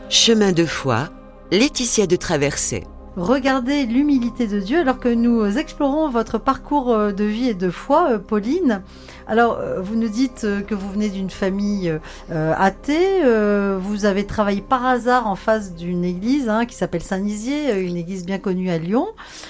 Chemin de foi, Laetitia de Traversais. Regardez l'humilité de Dieu alors que nous explorons votre parcours de vie et de foi, Pauline. Alors, vous nous dites que vous venez d'une famille athée. Vous avez travaillé par hasard en face d'une église qui s'appelle Saint-Nizier, une église bien connue à Lyon.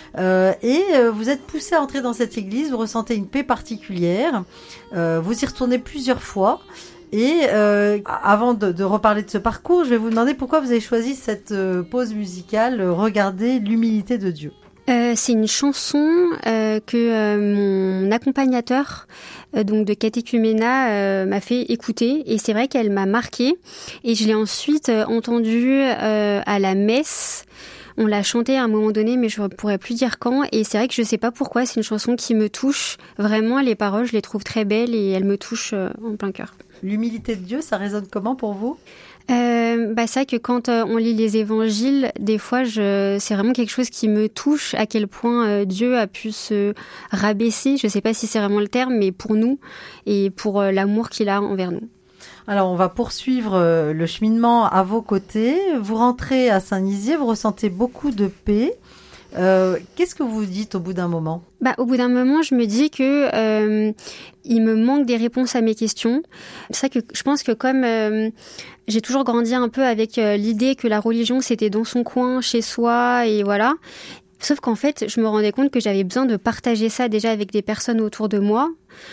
Et vous êtes poussé à entrer dans cette église, vous ressentez une paix particulière. Vous y retournez plusieurs fois. Et avant de reparler de ce parcours, je vais vous demander pourquoi vous avez choisi cette pause musicale, Regardez l'humilité de Dieu. C'est une chanson que mon accompagnateur donc de catéchuménat m'a fait écouter, et c'est vrai qu'elle m'a marquée, et je l'ai ensuite entendue à la messe. On l'a chantée à un moment donné, mais je ne pourrais plus dire quand. Et c'est vrai que je ne sais pas pourquoi, c'est une chanson qui me touche. Vraiment, les paroles, je les trouve très belles et elles me touchent en plein cœur. L'humilité de Dieu, ça résonne comment pour vous ? C'est vrai que quand on lit les évangiles, des fois, c'est vraiment quelque chose qui me touche, à quel point Dieu a pu se rabaisser. Je ne sais pas si c'est vraiment le terme, mais pour nous et pour l'amour qu'il a envers nous. Alors, on va poursuivre le cheminement à vos côtés. Vous rentrez à Saint-Nizier, vous ressentez beaucoup de paix. Qu'est-ce que vous dites au bout d'un moment ? Au bout d'un moment, je me dis que il me manque des réponses à mes questions. C'est vrai que je pense que comme j'ai toujours grandi un peu avec l'idée que la religion, c'était dans son coin, chez soi, et voilà. Sauf qu'en fait, je me rendais compte que j'avais besoin de partager ça déjà avec des personnes autour de moi,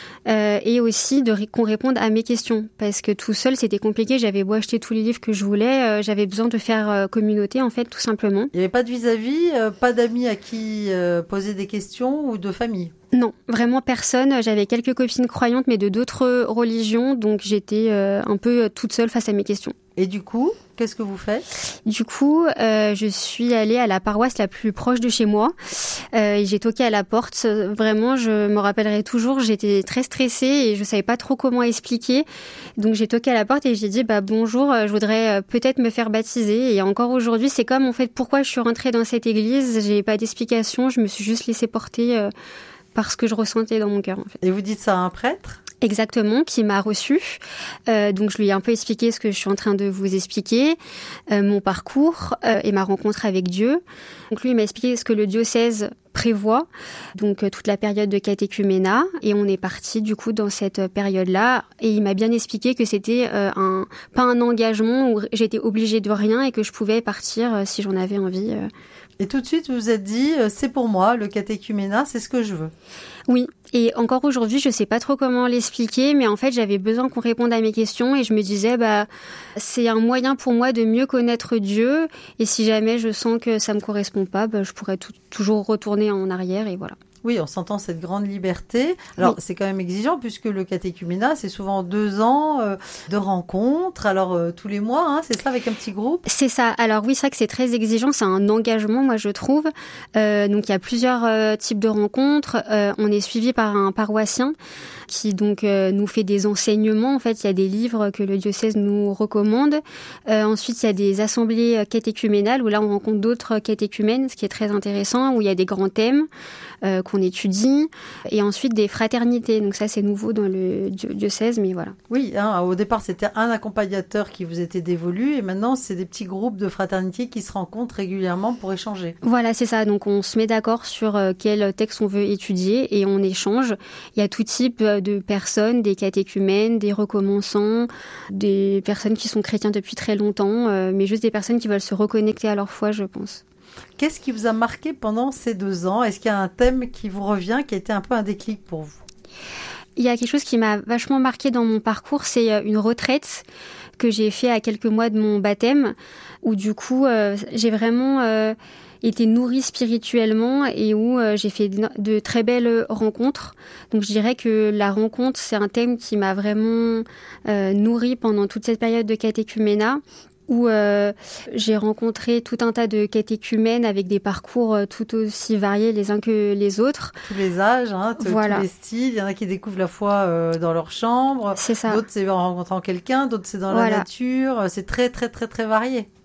et aussi qu'on réponde à mes questions. Parce que tout seul, c'était compliqué. J'avais beau acheter tous les livres que je voulais, j'avais besoin de faire communauté, en fait, tout simplement. Il n'y avait pas de vis-à-vis, pas d'amis à qui poser des questions ou de famille ? Non, vraiment personne. J'avais quelques copines croyantes, mais de d'autres religions, donc j'étais un peu toute seule face à mes questions. Et du coup, qu'est-ce que vous faites ? Du coup, je suis allée à la paroisse la plus proche de chez moi. Et j'ai toqué à la porte. Vraiment, je me rappellerai toujours, j'étais très stressée et je savais pas trop comment expliquer. Donc j'ai toqué à la porte et j'ai dit bonjour, je voudrais peut-être me faire baptiser. Et encore aujourd'hui, c'est comme en fait pourquoi je suis rentrée dans cette église. J'ai pas d'explication, je me suis juste laissée porter par ce que je ressentais dans mon cœur, en fait. Et vous dites ça à un prêtre ? Exactement, qui m'a reçue. Donc je lui ai un peu expliqué ce que je suis en train de vous expliquer, mon parcours et ma rencontre avec Dieu. Donc lui, il m'a expliqué ce que le diocèse prévoit, donc toute la période de catéchuménat, et on est parti du coup dans cette période-là, et il m'a bien expliqué que c'était pas un engagement où j'étais obligée de rien et que je pouvais partir si j'en avais envie. Et tout de suite, vous vous êtes dit, c'est pour moi, le catéchuménat, c'est ce que je veux. Oui, et encore aujourd'hui, je sais pas trop comment l'expliquer, mais en fait, j'avais besoin qu'on réponde à mes questions et je me disais, c'est un moyen pour moi de mieux connaître Dieu, et si jamais je sens que ça me correspond pas, je pourrais toujours retourner en arrière, et voilà. Oui, on s'entend cette grande liberté. Alors, oui. C'est quand même exigeant puisque le catéchuménat, c'est souvent 2 ans de rencontres. Alors, tous les mois, c'est ça, avec un petit groupe ? C'est ça. Alors oui, c'est vrai que c'est très exigeant. C'est un engagement, moi, je trouve. Donc, il y a plusieurs types de rencontres. On est suivi par un paroissien qui donc nous fait des enseignements. En fait, il y a des livres que le diocèse nous recommande. Ensuite, il y a des assemblées catéchuménales où là, on rencontre d'autres catéchumènes, ce qui est très intéressant, où il y a des grands thèmes qu'on étudie, et ensuite des fraternités. Donc ça, c'est nouveau dans le diocèse, mais voilà. Oui, au départ, c'était un accompagnateur qui vous était dévolu, et maintenant, c'est des petits groupes de fraternités qui se rencontrent régulièrement pour échanger. Voilà, c'est ça. Donc, on se met d'accord sur quel texte on veut étudier et on échange. Il y a tout type de personnes, des catéchumènes, des recommençants, des personnes qui sont chrétiens depuis très longtemps, mais juste des personnes qui veulent se reconnecter à leur foi, je pense. Qu'est-ce qui vous a marqué pendant ces 2 ans ? Est-ce qu'il y a un thème qui vous revient, qui a été un peu un déclic pour vous ? Il y a quelque chose qui m'a vachement marqué dans mon parcours, c'est une retraite que j'ai fait à quelques mois de mon baptême, où du coup, j'ai vraiment été nourrie spirituellement et où j'ai fait de très belles rencontres. Donc je dirais que la rencontre, c'est un thème qui m'a vraiment nourrie pendant toute cette période de catéchuménat, où j'ai rencontré tout un tas de catéchumènes avec des parcours tout aussi variés les uns que les autres. Tous les âges, voilà. Tous les styles. Il y en a qui découvrent la foi dans leur chambre. C'est ça. D'autres, c'est en rencontrant quelqu'un. D'autres, c'est dans la nature. C'est très, très, très, très varié.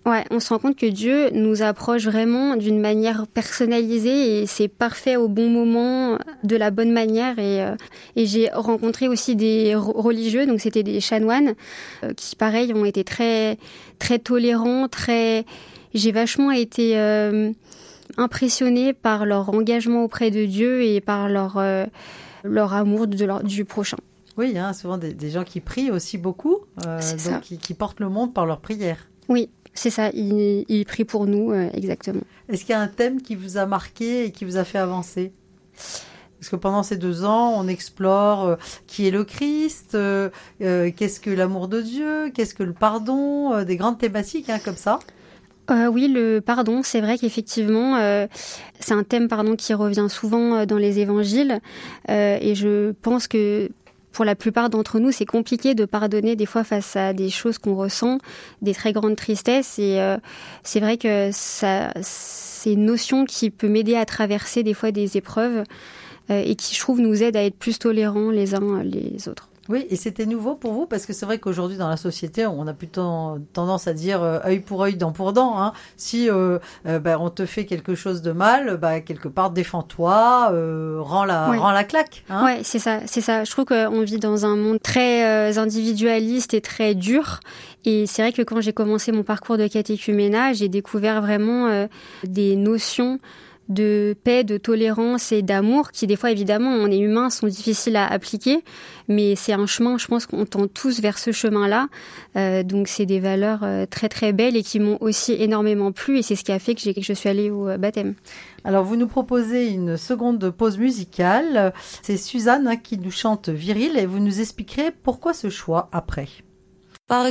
Ouais, on se rend compte que Dieu nous approche vraiment d'une manière personnalisée et c'est parfait au bon moment, de la bonne manière. Et j'ai rencontré aussi des religieux, donc c'était des chanoines, qui pareil ont été très, très tolérants, J'ai vachement été impressionnée par leur engagement auprès de Dieu et par leur amour du prochain. Oui, souvent des gens qui prient aussi beaucoup, donc qui portent le monde par leur prière. Oui. C'est ça, il prie pour nous, exactement. Est-ce qu'il y a un thème qui vous a marqué et qui vous a fait avancer ? Parce que pendant ces 2 ans, on explore qui est le Christ, qu'est-ce que l'amour de Dieu, qu'est-ce que le pardon, des grandes thématiques comme ça. Oui, le pardon, c'est vrai qu'effectivement, c'est un thème qui revient souvent dans les évangiles. Et je pense que pour la plupart d'entre nous, c'est compliqué de pardonner des fois face à des choses qu'on ressent, des très grandes tristesses. Et c'est vrai que c'est une notion qui peut m'aider à traverser des fois des épreuves et qui, je trouve, nous aide à être plus tolérants les uns les autres. Oui, et c'était nouveau pour vous parce que c'est vrai qu'aujourd'hui dans la société, on a plutôt tendance à dire œil pour œil, dent pour dent. Si on te fait quelque chose de mal, quelque part défends-toi, rends la claque. Ouais, c'est ça. Je trouve qu'on vit dans un monde très individualiste et très dur. Et c'est vrai que quand j'ai commencé mon parcours de catéchuménat, j'ai découvert vraiment des notions de paix, de tolérance et d'amour qui, des fois, évidemment, on est humain, sont difficiles à appliquer. Mais c'est un chemin, je pense qu'on tend tous vers ce chemin-là. Donc, c'est des valeurs très, très belles et qui m'ont aussi énormément plu. Et c'est ce qui a fait que je suis allée au baptême. Alors, vous nous proposez une seconde pause musicale. C'est Suzanne qui nous chante Viril et vous nous expliquerez pourquoi ce choix après.